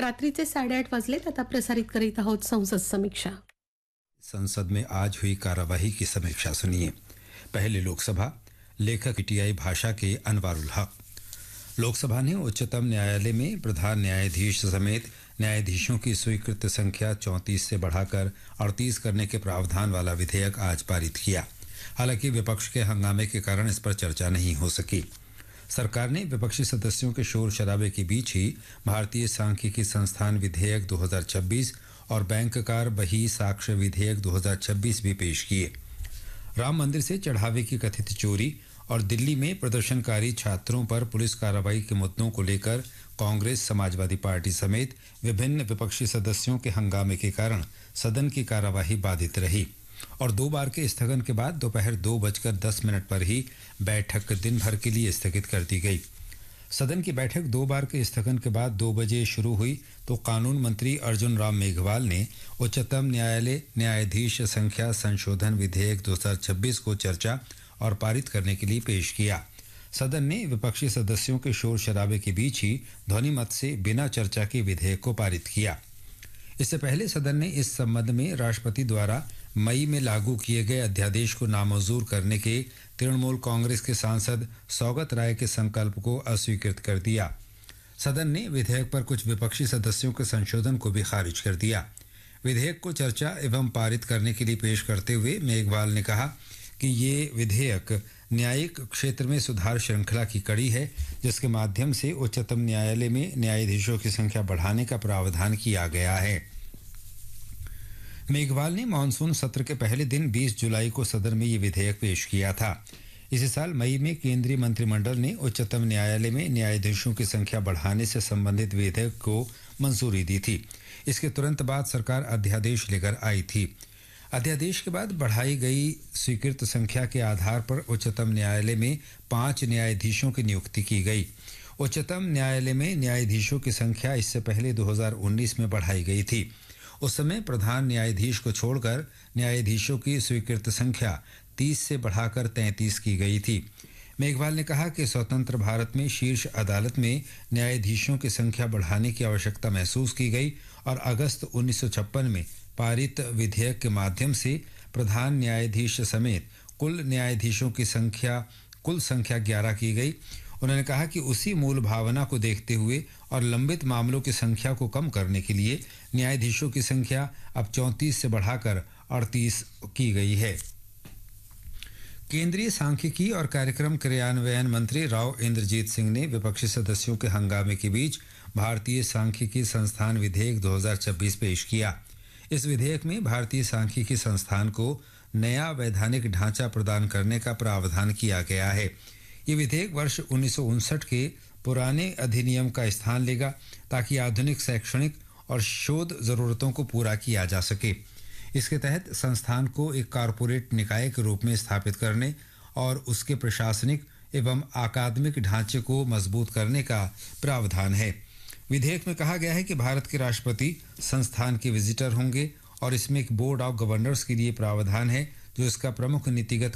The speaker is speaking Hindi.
रात्रीचे 8:30 वाजलेत. आता प्रसारित करीत आहोत संसद समीक्षा. संसद में आज हुई कार्यवाही की समीक्षा सुनिए। पहले लोकसभा, लेखक पीटीआई भाषा के अनवारुल हक। लोकसभा ने उच्चतम न्यायालय में प्रधान न्यायाधीश समेत न्यायाधीशों की स्वीकृत संख्या 34 से बढ़ाकर 38 करने के प्रावधान वाला विधेयक आज पारित किया। हालांकि विपक्ष के हंगामे के कारण इस पर चर्चा नहीं हो सकी। सरकार ने विपक्षी सदस्यों के शोर शराबे के बीच ही भारतीय सांख्यिकी संस्थान विधेयक 2026 और बैंककार बही साक्ष्य विधेयक 2026 भी पेश किए। राम मंदिर से चढ़ावे की कथित चोरी और दिल्ली में प्रदर्शनकारी छात्रों पर पुलिस कार्रवाई के मुद्दों को लेकर कांग्रेस, समाजवादी पार्टी समेत विभिन्न विपक्षी सदस्यों के हंगामे के कारण सदन की कार्यवाही बाधित रही और 2 बार के स्थगन के बाद दोपहर 2:10 पर ही बैठक दिन भर के लिए स्थगित कर दी गई। सदन की बैठक 2 बार के स्थगन के बाद 2 बजे शुरू हुई तो कानून मंत्री अर्जुन राम मेघवाल ने उच्चतम न्यायालय न्यायाधीश संख्या संशोधन विधेयक 2026 को चर्चा और पारित करने के लिए पेश किया। सदन ने विपक्षी सदस्यों के शोर शराबे के बीच ही ध्वनि मत से बिना चर्चा के विधेयक को पारित किया। इससे पहले सदन ने इस संबंध में राष्ट्रपति द्वारा मई में लागू किए गए अध्यादेश को नामंजूर करने के तृणमूल कांग्रेस के सांसद सौगत राय के संकल्प को अस्वीकृत कर दिया। सदन ने विधेयक पर कुछ विपक्षी सदस्यों के संशोधन को भी खारिज कर दिया। विधेयक को चर्चा एवं पारित करने के लिए पेश करते हुए मेघवाल ने कहा कि ये विधेयक न्यायिक क्षेत्र में सुधार श्रृंखला की कड़ी है, जिसके माध्यम से उच्चतम न्यायालय में न्यायाधीशों की संख्या बढ़ाने का प्रावधान किया गया है। मेघवाल ने मानसून सत्र के पहले दिन 20 जुलाई को सदन में ये विधेयक पेश किया था। इसी साल मई में केंद्रीय मंत्रिमंडल ने उच्चतम न्यायालय में न्यायाधीशों की संख्या बढ़ाने से संबंधित विधेयक को मंजूरी दी थी। इसके तुरंत बाद सरकार अध्यादेश लेकर आई थी। अध्यादेश के बाद बढ़ाई गई स्वीकृत संख्या के आधार पर उच्चतम न्यायालय में 5 न्यायाधीशों की नियुक्ति की गई। उच्चतम न्यायालय में न्यायाधीशों की संख्या इससे पहले 2019 में बढ़ाई गई थी। उस समय प्रधान न्यायाधीश को छोड़कर न्यायाधीशों की स्वीकृत संख्या 30 से बढ़ाकर 33 की गई थी। मेघवाल ने कहा कि स्वतंत्र भारत में शीर्ष अदालत में न्यायाधीशों की संख्या बढ़ाने की आवश्यकता महसूस की गई और अगस्त 1956 में पारित विधेयक के माध्यम से प्रधान न्यायाधीश समेत कुल न्यायाधीशों की कुल संख्या 11 की गई। उन्होंने कहा कि उसी मूल भावना को देखते हुए और लंबित मामलों की संख्या को कम करने के लिए न्यायाधीशों की संख्या अब 34 से बढ़ाकर 38 की गई है। केंद्रीय सांख्यिकी और कार्यक्रम क्रियान्वयन मंत्री राव इंद्रजीत सिंह ने विपक्षी सदस्यों के हंगामे के बीच भारतीय सांख्यिकी संस्थान विधेयक 2026 पेश किया। इस विधेयक में भारतीय सांख्यिकी संस्थान को नया वैधानिक ढांचा प्रदान करने का प्रावधान किया गया है। ये विधेयक वर्ष 1959 के पुराने अधिनियम का स्थान लेगा ताकि आधुनिक शैक्षणिक और शोध जरूरतों को पूरा किया जा सके। इसके तहत संस्थान को एक कॉरपोरेट निकाय के रूप में स्थापित करने और उसके प्रशासनिक एवं अकादमिक ढांचे को मजबूत करने का प्रावधान है। विधेयक में कहा गया है कि भारत के राष्ट्रपति संस्थान के विजिटर होंगे और इसमें एक बोर्ड ऑफ गवर्नर्स के लिए प्रावधान है जो इसका प्रमुख नीतिगत